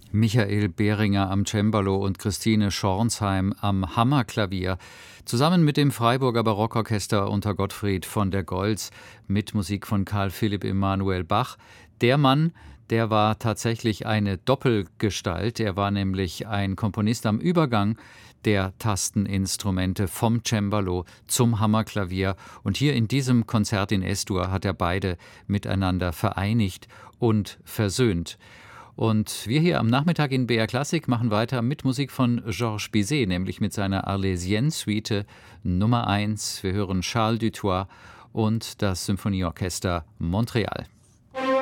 Michael Behringer am Cembalo und Christine Schornsheim am Hammerklavier, zusammen mit dem Freiburger Barockorchester unter Gottfried von der Goltz mit Musik von Carl Philipp Emanuel Bach. Der Mann, der war tatsächlich eine Doppelgestalt. Er war nämlich ein Komponist am Übergang der Tasteninstrumente vom Cembalo zum Hammerklavier. Und hier in diesem Konzert in S-Dur hat er beide miteinander vereinigt und versöhnt. Und wir hier am Nachmittag in BR Klassik machen weiter mit Musik von Georges Bizet, nämlich mit seiner Arlésienne-Suite Nummer 1. Wir hören Charles Dutoit und das Symphonieorchester Montreal.